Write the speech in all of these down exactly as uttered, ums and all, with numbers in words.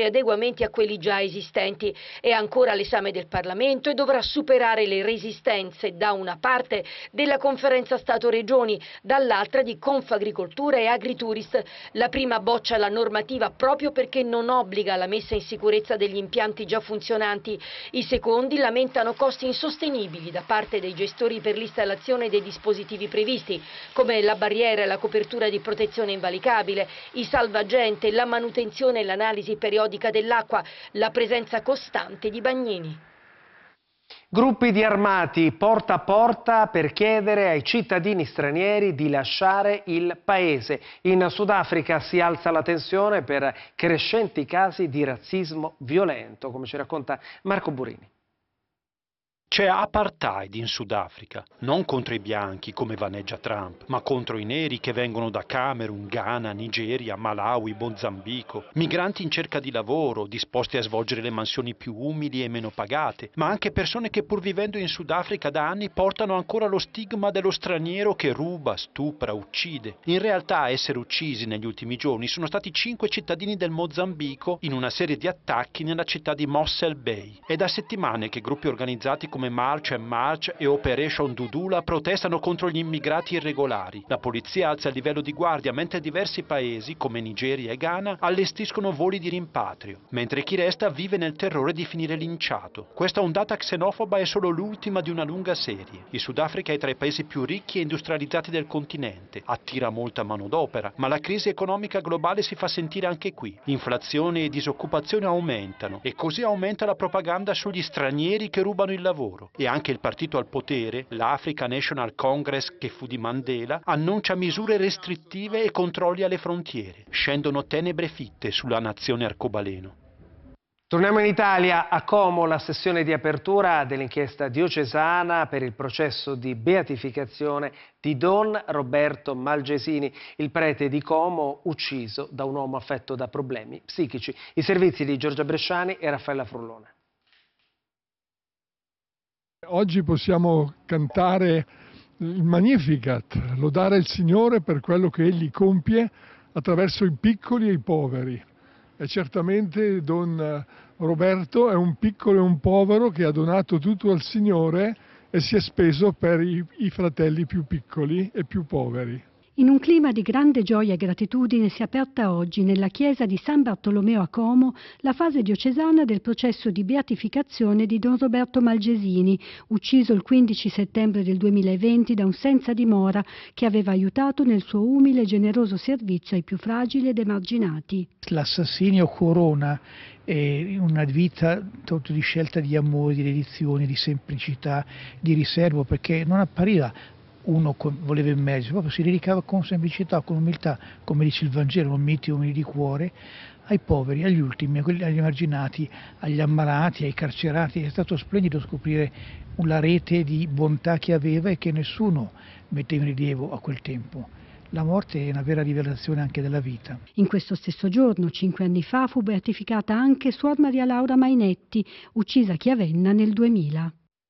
fare adeguamenti a quelli già esistenti. È ancora all'esame del Parlamento e dovrà superare le resistenze da una parte della Conferenza Stato-Regioni, dall'altra di Confagricoltura e Agritourist. La prima boccia la normativa proprio perché non obbliga alla messa in sicurezza degli impianti già funzionanti. I secondi lamentano costi insostenibili da parte dei gestori per l'installazione dei dispositivi previsti, come la barriera e la copertura di protezione invalicabile, i salvagente, la manutenzione e l'analisi periodica dell'acqua, la presenza costante di bagnini. Gruppi di armati porta a porta per chiedere ai cittadini stranieri di lasciare il paese. In Sudafrica si alza la tensione per crescenti casi di razzismo violento, come ci racconta Marco Burini. C'è apartheid in Sudafrica, non contro i bianchi come vaneggia Trump, ma contro i neri che vengono da Camerun, Ghana, Nigeria, Malawi, Mozambico, migranti in cerca di lavoro, disposti a svolgere le mansioni più umili e meno pagate, ma anche persone che pur vivendo in Sudafrica da anni portano ancora lo stigma dello straniero che ruba, stupra, uccide. In realtà a essere uccisi negli ultimi giorni sono stati cinque cittadini del Mozambico in una serie di attacchi nella città di Mossel Bay. È da settimane che gruppi organizzati come March and March e Operation Dudula protestano contro gli immigrati irregolari. La polizia alza il livello di guardia mentre diversi paesi, come Nigeria e Ghana, allestiscono voli di rimpatrio, mentre chi resta vive nel terrore di finire linciato. Questa ondata xenofoba è solo l'ultima di una lunga serie. Il Sudafrica è tra i paesi più ricchi e industrializzati del continente, attira molta manodopera, ma la crisi economica globale si fa sentire anche qui. Inflazione e disoccupazione aumentano e così aumenta la propaganda sugli stranieri che rubano il lavoro. E anche il partito al potere, l'African National Congress, che fu di Mandela, annuncia misure restrittive e controlli alle frontiere. Scendono tenebre fitte sulla nazione arcobaleno. Torniamo in Italia, a Como la sessione di apertura dell'inchiesta diocesana per il processo di beatificazione di Don Roberto Malgesini, il prete di Como ucciso da un uomo affetto da problemi psichici. I servizi di Giorgia Bresciani e Raffaella Frullone. Oggi possiamo cantare il Magnificat, lodare il Signore per quello che Egli compie attraverso i piccoli e i poveri. E certamente Don Roberto è un piccolo e un povero che ha donato tutto al Signore e si è speso per i, i fratelli più piccoli e più poveri. In un clima di grande gioia e gratitudine si è aperta oggi nella chiesa di San Bartolomeo a Como la fase diocesana del processo di beatificazione di Don Roberto Malgesini, ucciso il quindici settembre del duemilaventi da un senza dimora che aveva aiutato nel suo umile e generoso servizio ai più fragili ed emarginati. L'assassinio corona è una vita tutto di scelta di amore, di dedizione, di semplicità, di riservo, perché non appariva uno voleva immergersi, proprio si dedicava con semplicità, con umiltà, come dice il Vangelo, non miti umili di cuore, ai poveri, agli ultimi, agli emarginati, agli ammalati, ai carcerati. È stato splendido scoprire la rete di bontà che aveva e che nessuno metteva in rilievo a quel tempo. La morte è una vera rivelazione anche della vita. In questo stesso giorno, cinque anni fa, fu beatificata anche Suor Maria Laura Mainetti, uccisa a Chiavenna nel duemila.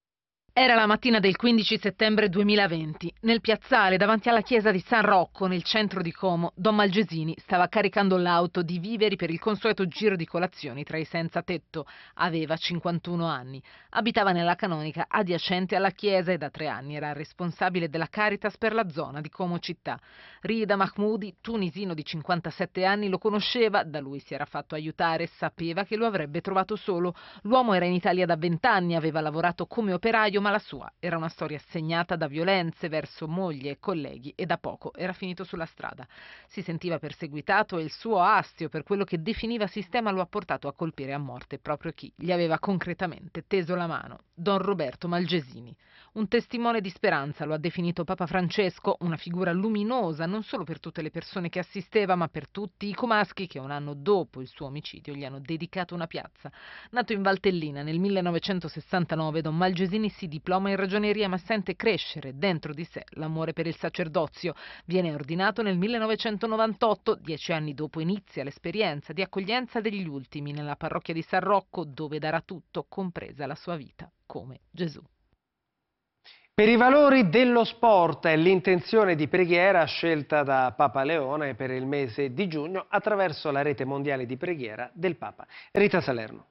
Era la mattina del quindici settembre duemilaventi. Nel piazzale davanti alla chiesa di San Rocco, nel centro di Como, Don Malgesini stava caricando l'auto di viveri per il consueto giro di colazioni tra i senza tetto. Aveva cinquantuno anni. Abitava nella canonica adiacente alla chiesa e da tre anni era responsabile della Caritas per la zona di Como città. Rida Mahmoudi, tunisino di cinquantasette anni, lo conosceva, da lui si era fatto aiutare, sapeva che lo avrebbe trovato solo. L'uomo era in Italia da vent'anni, aveva lavorato come operaio, ma la sua era una storia segnata da violenze verso moglie e colleghi e da poco era finito sulla strada. Si sentiva perseguitato e il suo astio per quello che definiva sistema lo ha portato a colpire a morte proprio chi gli aveva concretamente teso la mano, Don Roberto Malgesini. Un testimone di speranza lo ha definito Papa Francesco, una figura luminosa non solo per tutte le persone che assisteva ma per tutti i comaschi che un anno dopo il suo omicidio gli hanno dedicato una piazza. Nato in Valtellina nel millenovecentosessantanove, Don Malgesini si diploma in ragioneria ma sente crescere dentro di sé l'amore per il sacerdozio. Viene ordinato nel millenovecentonovantotto, dieci anni dopo inizia l'esperienza di accoglienza degli ultimi nella parrocchia di San Rocco, dove darà tutto, compresa la sua vita, come Gesù. Per i valori dello sport è l'intenzione di preghiera scelta da Papa Leone per il mese di giugno attraverso la rete mondiale di preghiera del Papa. Rita Salerno.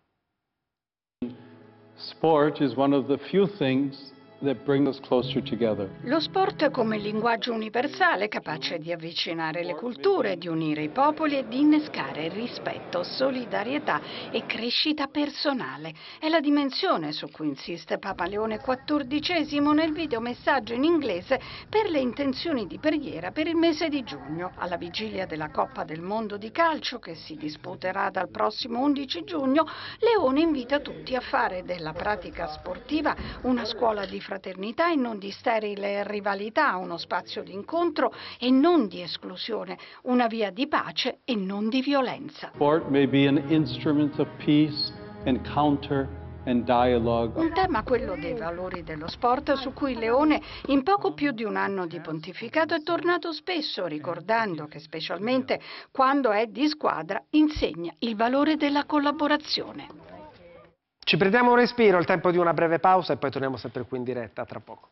Sport is one of the few things that bring us closer together. Lo sport come linguaggio universale capace di avvicinare le culture, di unire i popoli e di innescare rispetto, solidarietà e crescita personale. È la dimensione su cui insiste Papa Leone quattordicesimo nel videomessaggio in inglese per le intenzioni di preghiera per il mese di giugno. Alla vigilia della Coppa del Mondo di calcio che si disputerà dal prossimo undici giugno, Leone invita tutti a fare della pratica sportiva una scuola di fraternità fraternità e non di sterile rivalità, uno spazio di incontro e non di esclusione, una via di pace e non di violenza. Sport may be an instrument of peace, encounter and dialogue. Un tema, quello dei valori dello sport, su cui Leone in poco più di un anno di pontificato è tornato spesso, ricordando che specialmente quando è di squadra insegna il valore della collaborazione. Ci prendiamo un respiro, il tempo di una breve pausa e poi torniamo sempre qui in diretta, tra poco.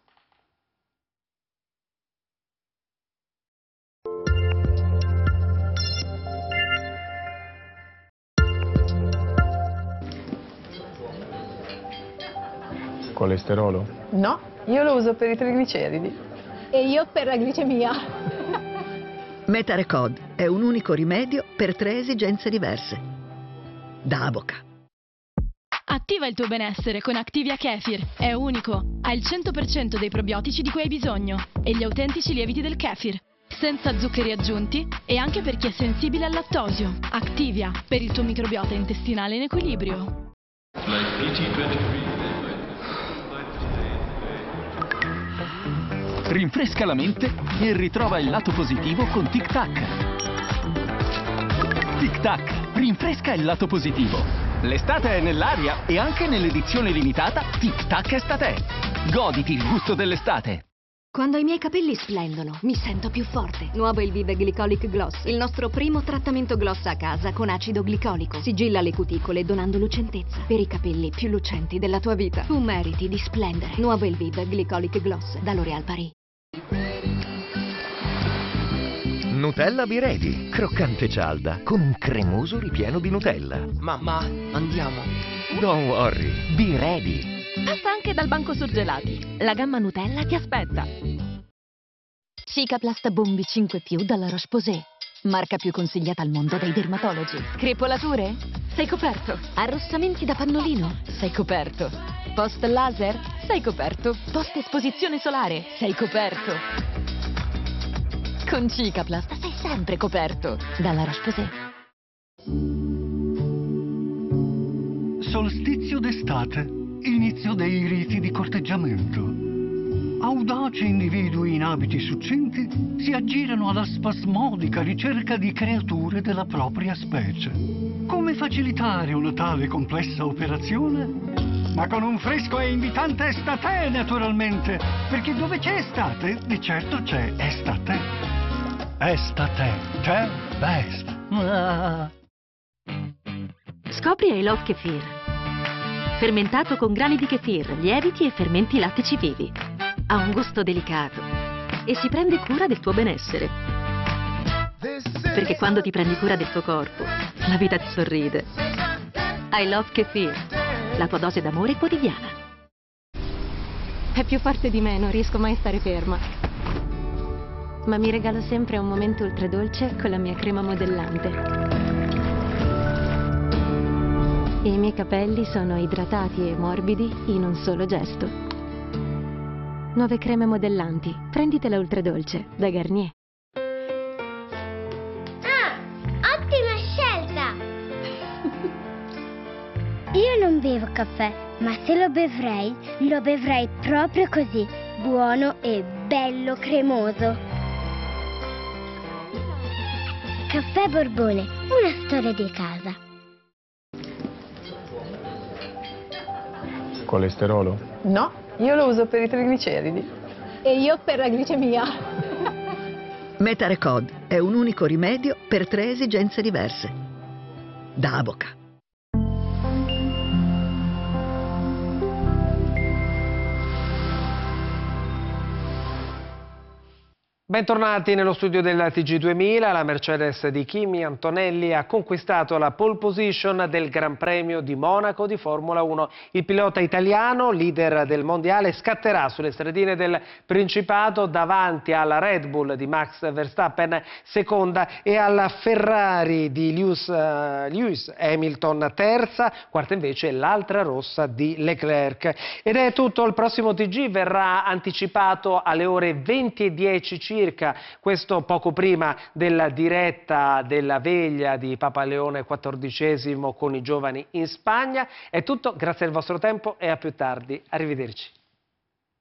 Colesterolo? No, io lo uso per i trigliceridi. E io per la glicemia. Metarecod è un unico rimedio per tre esigenze diverse. Da Avoca. Attiva il tuo benessere con Activia Kefir. È unico, ha il cento per cento dei probiotici di cui hai bisogno e gli autentici lieviti del kefir, senza zuccheri aggiunti e anche per chi è sensibile al lattosio. Activia, per il tuo microbiota intestinale in equilibrio. Rinfresca la mente e ritrova il lato positivo con Tic Tac. Tic Tac, rinfresca il lato positivo. L'estate è nell'aria e anche nell'edizione limitata Tic Tac Estate. Goditi il gusto dell'estate. Quando i miei capelli splendono, mi sento più forte. Nuovo il Vive Glycolic Gloss, il nostro primo trattamento gloss a casa con acido glicolico. Sigilla le cuticole donando lucentezza per i capelli più lucenti della tua vita. Tu meriti di splendere. Nuovo il Vive Glycolic Gloss da L'Oréal Paris. Nutella Be Ready, croccante cialda, con un cremoso ripieno di Nutella. Mamma, andiamo. Don't worry, Be Ready. Passa anche dal banco surgelati. La gamma Nutella ti aspetta. Cicaplast Bombi cinque più dalla Roche-Posay. Marca più consigliata al mondo dai dermatologi. Crepolature? Sei coperto. Arrossamenti da pannolino? Sei coperto. Post laser? Sei coperto. Post esposizione solare? Sei coperto. Con Cicaplast sei sempre coperto. Dalla Roche-Posay. Solstizio d'estate, inizio dei riti di corteggiamento. Audaci individui in abiti succinti si aggirano alla spasmodica ricerca di creature della propria specie. Come facilitare una tale complessa operazione? Ma con un fresco e invitante estate, naturalmente, perché dove c'è estate, di certo c'è estate. Estate, the best. Ah. Scopri I Love Kefir. Fermentato con grani di kefir, lieviti e fermenti lattici vivi. Ha un gusto delicato e si prende cura del tuo benessere. Perché quando ti prendi cura del tuo corpo, la vita ti sorride. I Love Kefir, la tua dose d'amore quotidiana. È più forte di me, non riesco mai a stare ferma. Ma mi regalo sempre un momento ultradolce con la mia crema modellante. E i miei capelli sono idratati e morbidi in un solo gesto. Nuove creme modellanti. Prenditela ultradolce da Garnier. Ah, ottima scelta! Io non bevo caffè, ma se lo bevrei, lo bevrei proprio così, buono e bello cremoso. Caffè Borbone, una storia di casa. Colesterolo? No, io lo uso per i trigliceridi. E io per la glicemia. Metarecod è un unico rimedio per tre esigenze diverse. Da Avoca. Bentornati nello studio della T G duemila. La Mercedes di Kimi Antonelli ha conquistato la pole position del Gran Premio di Monaco di Formula uno. Il pilota italiano, leader del mondiale, scatterà sulle stradine del Principato davanti alla Red Bull di Max Verstappen, seconda, e alla Ferrari di Lewis, uh, Lewis Hamilton, terza, quarta invece l'altra rossa di Leclerc. Ed è tutto. Il prossimo T G verrà anticipato alle ore venti e dieci circa. Questo poco prima della diretta della veglia di Papa Leone quattordicesimo con i giovani in Spagna. È tutto, grazie al vostro tempo e a più tardi. Arrivederci.